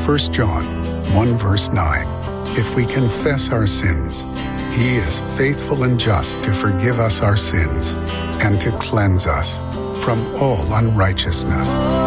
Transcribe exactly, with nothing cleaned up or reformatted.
First John one verse nine. If we confess our sins, he is faithful and just to forgive us our sins and to cleanse us from all unrighteousness.